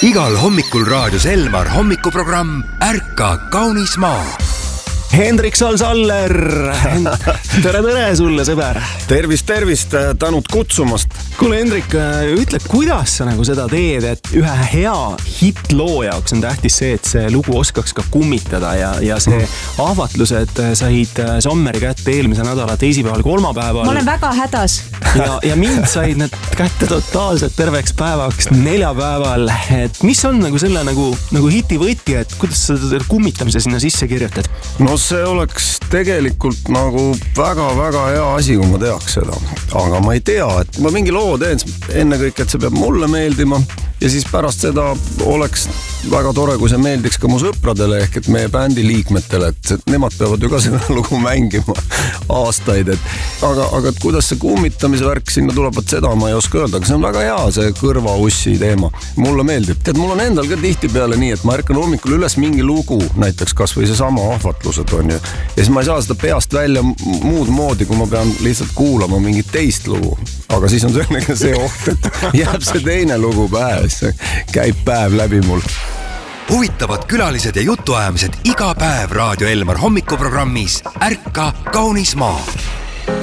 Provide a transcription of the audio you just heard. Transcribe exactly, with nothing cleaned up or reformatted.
Igal hommikul raadios Elmar hommikuprogramm Ärka kaunis maa. Hendrik Sal-Saller, tere tere sulle, sõber. Tervist, tervist, tänud kutsumast. Kuule, Hendrik, ütle, kuidas sa nagu seda teed, et ühe hea hitloo jaoks on tähtis see, et see lugu oskaks ka kummitada ja, ja see ahvatlused said Sommeri kätte eelmise nädala teisipäeval, kolmapäeval. Ma olen väga hädas. Ja, ja mind said need kätte totaalselt terveks päevaks neljapäeval. Et mis on nagu selle nagu, nagu hiti võti, et kuidas sa kummitamise sinna sisse kirjutad? No see oleks tegelikult nagu väga-väga hea asi, kui ma teaks seda. Aga ma ei tea, et ma mingi loo teen enne kõik, et see peab mulle meeldima ja siis pärast seda oleks väga tore, kui see meeldiks ka mu sõpradele ehk et meie bändi liikmetele, et nemad peavad ju ka seda lugu mängima aastaid. Et, aga, aga et kuidas see kummitamise värk sinna tuleb, et seda ma ei oska öelda, aga see on väga hea, see kõrvaussi teema. Mulle meeldib. Tead, mul on endal ka tihti peale nii, et ma ärkan hommikul üles mingi lugu, näiteks kas või see sama ahvatlused on ju. Ja siis ma ei saa seda peast välja muud moodi, kui ma pean lihtsalt kuulama mingit teist lugu. Aga siis on sellega see oht, et jääb see teine lugu pähe, see käib päev läbi mul. Huvitavad külalised ja jutuajamised iga päev Raadio Elmar hommikuprogrammis Ärka kaunis maa.